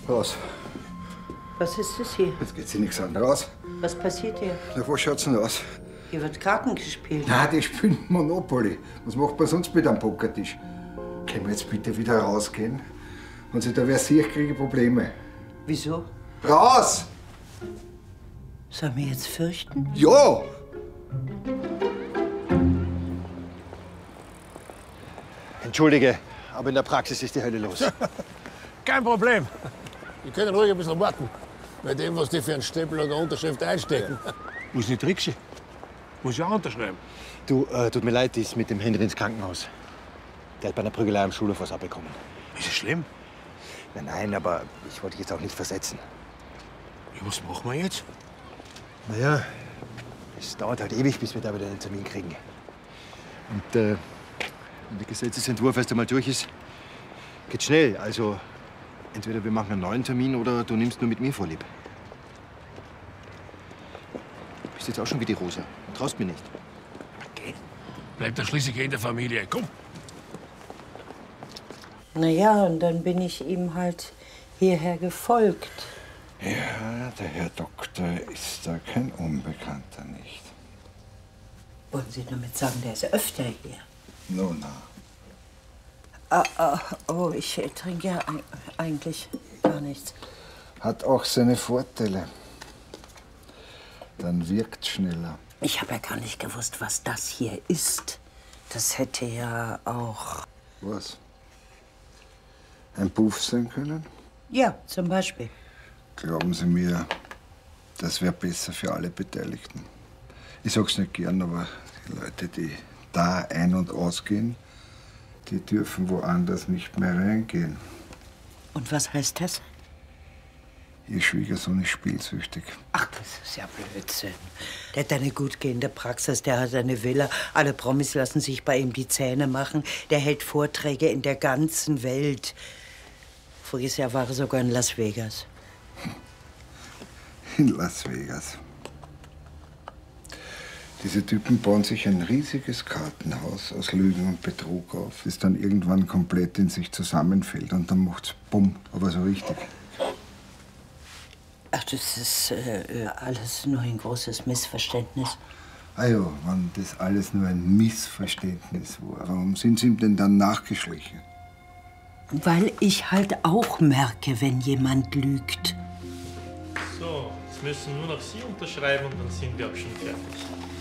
Raus. Was ist das hier? Jetzt geht sie nichts an. Raus. Was passiert hier? Na, was schaut's denn aus? Hier wird Karten gespielt. Na, die spielen Monopoly. Was macht man sonst mit einem Pokertisch? Können wir jetzt bitte wieder rausgehen? Wenn sie da wer sieht, kriege ich Probleme. Wieso? Raus! Sollen wir jetzt fürchten? Ja! Entschuldige, aber in der Praxis ist die Hölle los. Kein Problem. Die können ruhig ein bisschen warten. Bei dem, was die für einen Stempel oder Unterschrift einstecken. Muss nicht tricksen. Muss ja unterschreiben. Du, tut mir leid, die ist mit dem Henry ins Krankenhaus. Der hat bei einer Prügelei am Schulhof was abbekommen. Ist es schlimm? Nein, aber ich wollte dich jetzt auch nicht versetzen. Ja, was machen wir jetzt? Naja, es dauert halt ewig, bis wir da wieder einen Termin kriegen. Und wenn der Gesetzesentwurf erst einmal durch ist, geht's schnell. Also entweder wir machen einen neuen Termin oder du nimmst nur mit mir Vorlieb. Du bist jetzt auch schon wie die Rosa. Du traust mir nicht. Okay. Bleibt doch schließlich in der Familie. Komm. Naja, und dann bin ich ihm halt hierher gefolgt. Ja, der Herr Doktor ist da kein Unbekannter, nicht? Wollen Sie damit sagen, der ist öfter hier? Nun, Oh, ich trinke ja eigentlich gar nichts. hat auch seine Vorteile. Dann wirkt schneller. Ich habe ja gar nicht gewusst, was das hier ist. Das hätte ja auch... Was? Ein Puff sein können? Ja, zum Beispiel. Glauben Sie mir, das wäre besser für alle Beteiligten. Ich sag's nicht gern, aber die Leute, die da ein- und ausgehen, die dürfen woanders nicht mehr reingehen. Und was heißt das? Ihr Schwiegersohn ist spielsüchtig. Ach, das ist ja Blödsinn. Der hat eine gut gehende Praxis, der hat eine Villa. Alle Promis lassen sich bei ihm die Zähne machen. Der hält Vorträge in der ganzen Welt. Voriges Jahr war er sogar in Las Vegas. In Las Vegas. Diese Typen bauen sich ein riesiges Kartenhaus aus Lügen und Betrug auf, das dann irgendwann komplett in sich zusammenfällt und dann macht's bumm, aber so richtig. Ach, das ist alles nur ein großes Missverständnis. Ah ja, wenn das alles nur ein Missverständnis war, warum sind Sie ihm denn dann nachgeschlichen? Weil ich halt auch merke, wenn jemand lügt. So, jetzt müssen nur noch Sie unterschreiben und dann sind wir auch schon fertig.